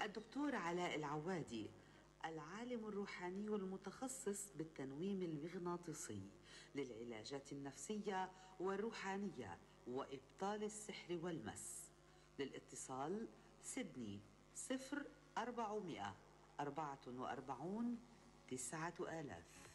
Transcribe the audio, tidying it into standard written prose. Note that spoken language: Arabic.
الدكتور علاء العوادي، العالم الروحاني المتخصص بالتنويم المغناطيسي للعلاجات النفسية والروحانية وإبطال السحر والمس. للاتصال سيدني 0400 44 9000.